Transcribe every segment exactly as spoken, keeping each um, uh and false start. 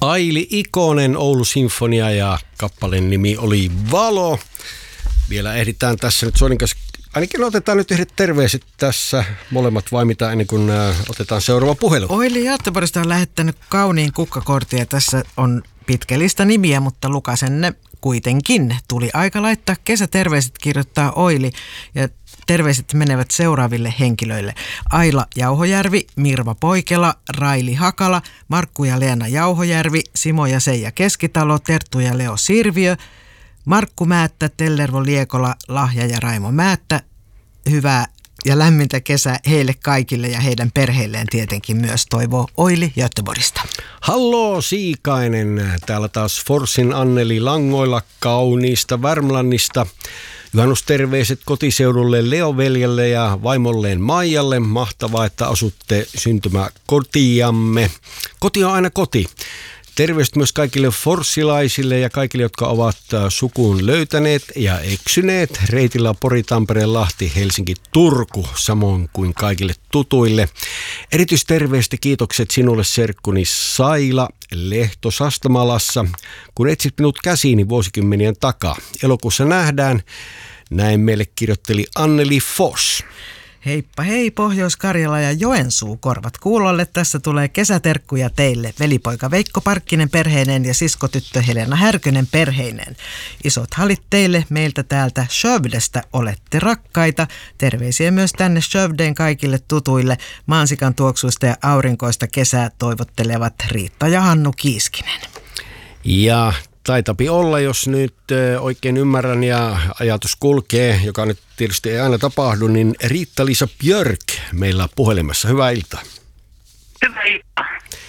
Aili Ikonen, Oulu Sinfonia ja kappaleen nimi oli Valo. Vielä ehditään tässä nyt Soinin kanssa. Ainakin otetaan nyt yhdet terveiset tässä molemmat vai mitä ennen kuin äh, otetaan seuraava puhelu. Oili Göteborgista on lähettänyt kauniin kukkakortin ja tässä on pitkä lista nimiä, mutta lukasen ne kuitenkin. Tuli aika laittaa kesäterveiset, kirjoittaa Oili ja terveiset menevät seuraaville henkilöille. Aila Jauhojärvi, Mirva Poikela, Raili Hakala, Markku ja Leena Jauhojärvi, Simo ja Seija Keskitalo, Terttu ja Leo Sirviö, Markku Määttä, Tellervo Liekola, Lahja ja Raimo Määttä. Hyvää ja lämmintä kesää heille kaikille ja heidän perheilleen tietenkin myös, toivoo Oili Göteborgista. Halloo Siikainen, täällä taas Forssin Anneli langoilla kauniista Värmlannista. Juhannusterveiset kotiseudulle Leoveljelle ja vaimolleen Maijalle. Mahtavaa, että asutte syntymäkotiamme. Koti on aina koti. Terveiset myös kaikille forssilaisille ja kaikille, jotka ovat sukuun löytäneet ja eksyneet reitillä Pori, Tampere, Lahti, Helsinki, Turku, samoin kuin kaikille tutuille. Erityisterveistä kiitokset sinulle, serkkuni Saila Lehto Sastamalassa, kun etsit minut käsiini vuosikymmenien takaa. Elokuussa nähdään. Näin meille kirjoitteli Anneli Foss. Heippa hei, Pohjois-Karjala ja Joensuu, korvat kuulolle. Tässä tulee kesäterkkuja teille. Velipoika Veikko Parkkinen perheineen ja siskotyttö Helena Härkönen perheineen. Isot halit teille meiltä täältä Skövdestä. Olette rakkaita. Terveisiä myös tänne Skövdeen kaikille tutuille. Mansikan tuoksuista ja aurinkoista kesää toivottelevat Riitta ja Hannu Kiiskinen. Ja taitapi olla, jos nyt oikein ymmärrän ja ajatus kulkee, joka nyt tietysti ei aina tapahdu, niin Riitta-Liisa Björk meillä on puhelimessa. Hyvää iltaa. Hyvää iltaa.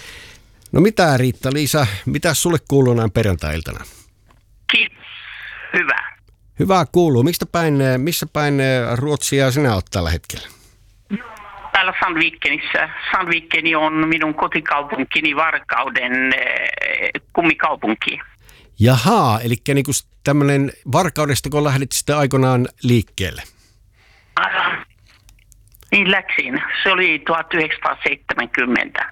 No mitä Riitta-Liisa, mitä sulle kuuluu näin perjantai-iltana? Kiitos. Hyvä. Hyvää kuuluu. Mistä päin, missä päin Ruotsia sinä olet tällä hetkellä? Täällä Sandvikenissä. Sandvikeni on minun kotikaupunkini Varkauden kummikaupunki. Jahaa, eli niin kuin tämmöinen Varkaudesta, kun lähdit sitten aikoinaan liikkeelle. Aha. Niin läksin. Se oli tuhatyhdeksänsataaseitsemänkymmentä.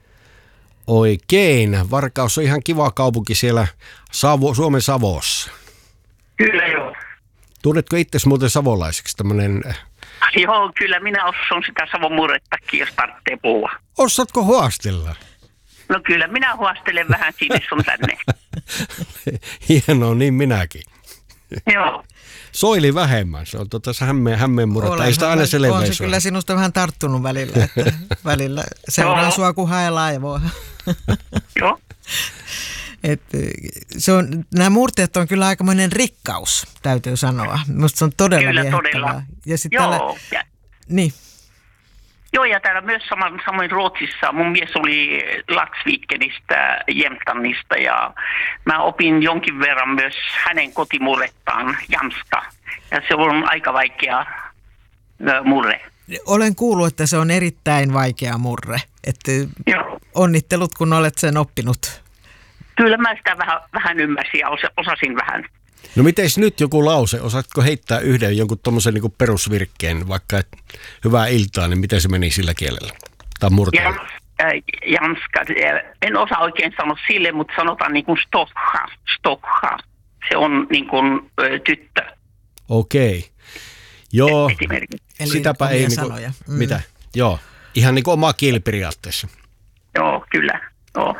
Oikein. Varkaus on ihan kiva kaupunki siellä Savo, Suomen Savossa. Kyllä joo. Tunnetko itsesi muuten savolaiseksi tämmöinen? Joo, kyllä minä osun sitä Savon murrettakin, jos tarvitsee puhua. Osaatko haastella? No kyllä, minä huostelen vähän sinne sun tänne. Hienoa, niin minäkin. Joo. Soili vähemmän, se on tuota hämmeen, hämmeen murretta. Ei sitä aina selveä. On se kyllä sinusta vähän tarttunut välillä, että välillä seuraa sua kun hae laivoa. Joo. Et se on, nämä murteet on kyllä aikamoinen rikkaus, täytyy sanoa. Minusta se on todella kyllä, viehättävää. Todella. Ja sit Joo. täällä, Ja, niin. joo, ja täällä myös samoin, samoin Ruotsissa. Mun mies oli Laxvikenistä, Jämtannista, ja mä opin jonkin verran myös hänen kotimurrettaan, jamska. Ja se on aika vaikea ö, murre. Olen kuullut, että se on erittäin vaikea murre. Että Joo. onnittelut, kun olet sen oppinut. Kyllä mä sitä vähän, vähän ymmärsin ja osasin vähän. No miteis nyt joku lause, osaatko heittää yhden jonkun tommosen niin kuin perusvirkkeen, vaikka et, hyvää iltaa, niin miten se meni sillä kielellä? Tai murteella? Jams, äh, jamska, en osaa oikein sanoa sille, mutta sanotaan niin kuin stokha, stokha. Se on niin kuin ö, tyttö. Okei. Joo, Eli sitäpä ei niinku, sanoja. Mm. mitä? Joo, ihan niin kuin oma kieli periaatteessa. Joo, kyllä. Joo.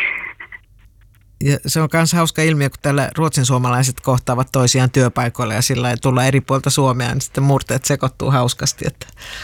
Ja se on myös hauska ilmiö, kun täällä ruotsin suomalaiset kohtaavat toisiaan työpaikoilla ja sillä ei tulla eri puolta Suomea, niin sitten murteet sekoittuu hauskasti. Että